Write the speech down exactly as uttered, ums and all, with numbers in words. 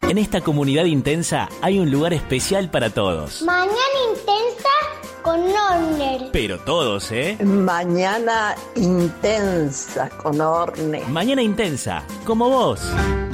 En esta comunidad intensa hay un lugar especial para todos. Mañana intensa con Orne. Pero todos, ¿eh? Mañana intensa con Orne. Mañana intensa, como vos.